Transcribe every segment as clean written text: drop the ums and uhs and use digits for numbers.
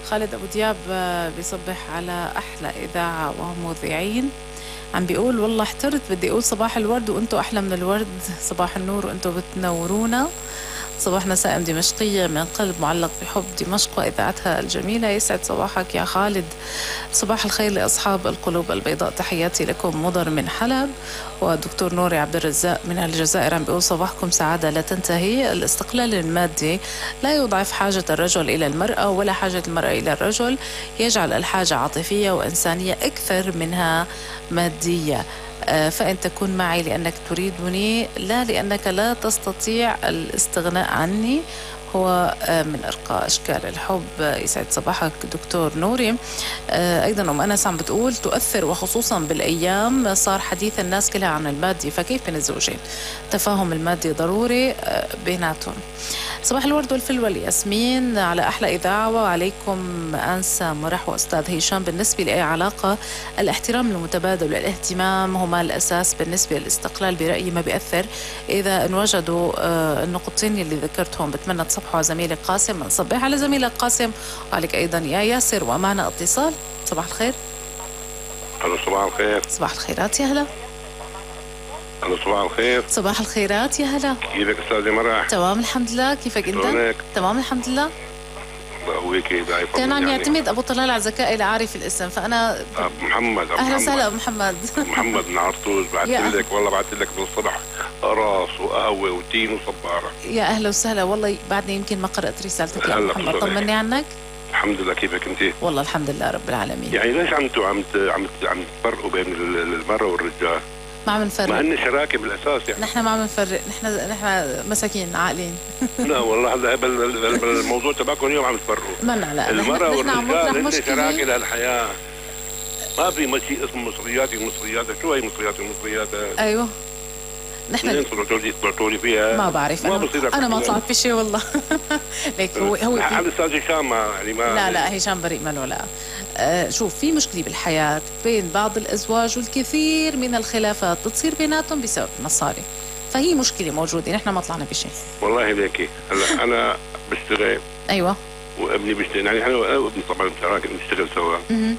خالد أبو دياب بيصبح على أحلى إذاعة ومذيعين. عم بيقول والله احترت، بدي أقول صباح الورد وأنتو أحلى من الورد، صباح النور وأنتو بتنورونا. صباح نسائم دمشقية من قلب معلق بحب دمشق وإذاعتها الجميلة. يسعد صباحك يا خالد. صباح الخير لأصحاب القلوب البيضاء، تحياتي لكم. مضر من حلب. ودكتور نوري عبد الرزاق من الجزائر عم بيقول صباحكم سعادة لا تنتهي. الاستقلال المادي لا يضعف حاجة الرجل إلى المرأة ولا حاجة المرأة إلى الرجل، يجعل الحاجة عاطفية وإنسانية أكثر منها مادية. فإن تكون معي لأنك تريدني لا لأنك لا تستطيع الاستغناء عني، هو من أرقى أشكال الحب. يسعد صباحك دكتور نوري. أيضا أم أنس عم بتقول تؤثر، وخصوصا بالأيام صار حديث الناس كلها عن المادي، فكيف بين الزوجين تفاهم المادي ضروري بيناتهم. صباح الورد والفل والياسمين على أحلى إذاعة، وعليكم أنسة مرح وأستاذ هشام. بالنسبة لأي علاقة الاحترام المتبادل والاهتمام هما الأساس. بالنسبة للاستقلال برأيي ما بيأثر إذا انوجدوا النقطتين اللي ذكرتهم. بتمنى تصبحوا على زميلك قاسم. نصبح على زميلك قاسم وعليك أيضا يا ياسر. ومعنا اتصال. صباح الخير. ألو صباح الخير. صباح الخيرات يا هلا. ألو صباح الخير. صباح الخيرات يا هلا. كيفك أستاذة مرح؟ تمام الحمد لله، كيفك أنت؟ شلونك؟ تمام الحمد لله. هو هيك دايما كان عم يعتمد أبو طلال على ذكائي لعارف الاسم، فأنا محمد. أهلا وسهلا أبو محمد. محمد من عرطوش. بعثت لك والله، بعثت لك من الصبح قراص وقهوة وتين وصبارة. يا أهلا وسهلا. والله بعدني يمكن ما قرأت رسالتك يا محمد، طمني عنك. الحمد لله، كيفك أنت؟ والله الحمد لله رب العالمين. يعني ليش عم تفرقوا بين المرأة والرجال؟ ما عم نفرق، مع إن شراكة بالأساس. يعني نحن ما عم نفرق، نحن مساكين عاقلين. لا والله هذا الموضوع تبعكم اليوم عم تفرقوا. لا المرأة والرجال هن شراكة للحياة. ما في شيء اسمه مصرياتي ومصرياتها. شو هي مصرياتي ومصرياتها؟ ايوه نحن طلعتوا لي فيها. ما بعرف، انا ما طلعت بشيء والله. ليك هو على استاذ هشام يعني ما لا هشام بريء منه. لا شوف، في مشكله بالحياه بين بعض الازواج والكثير من الخلافات بتصير بيناتهم بسبب مصاري، فهي مشكله موجوده، نحن ما طلعنا بشيء. والله هيك. هلا انا بشتغل. ايوه. وابني بيشتغل، يعني انا وابني طبعا شراكه بنشتغل سوا.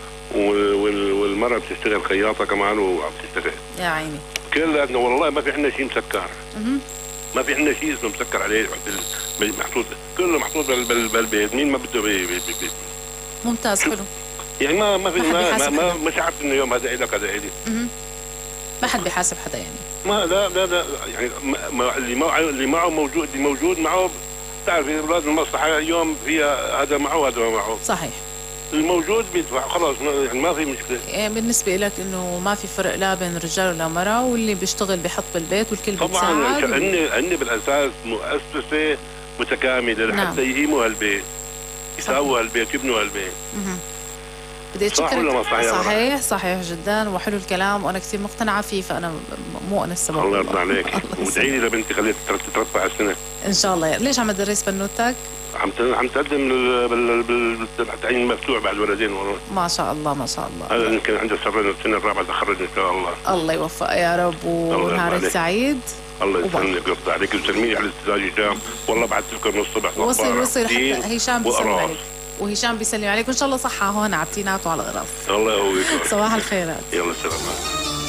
والمرأة بتشتغل خياطة كمان وعم تشتغل. يا عيني. كلنا والله ما في عندنا شيء مسكر. ما في عندنا شيء اسمه مسكر عليه، محطوط كله محطوط بالبيت. مين ما بده ممتاز حلو. يعني ما في ما شعرت انه يوم هذا إلك هذا إلي. ما حد بيحاسب حدا يعني. ما لا يعني اللي معه موجود، اللي موجود معه. تعرف اولاد المصلحة اليوم فيها هذا معه وهذا ما معه. صحيح. الموجود بيدفع خلاص، يعني ما في مشكله. يعني بالنسبه لك انه ما في فرق لا بين رجال ولا مرأة، واللي بيشتغل بيحط بالبيت والكل بيساعد. طبعا هن بالاساس مؤسسه متكامله لحتى يقيموا هالبيت، يساووا هالبيت، يبنوا هالبيت. بدي صح ولا ما صحيح؟ صحيح جدا وحلو الكلام، وانا كثير مقتنعه فيه، فانا مو انا السبب. الله يرضى عليك. وادعي لي لبنتي خليها تتربى على السنه. ان شاء الله. ليش عم تدرس بنوتك؟ عم تقدم بالتعيين المفتوح بعد ولدين والله. ما شاء الله ما شاء الله. هذا يمكن عنده السنه الرابعه تخرج ان شاء الله. الله يوفقها يا رب، ونهارك سعيد. الله يسلمك ويرضى عليك. وسلمي على الاستاذ هشام، والله بعثت لكم من الصبح. وصل حتى هشام بيسلم عليك، وهشام بيسلم عليك، وان شاء الله صحة هون على التينات وعلى الغراض. الله يقويك. صباح الخيرات. يلا سلام.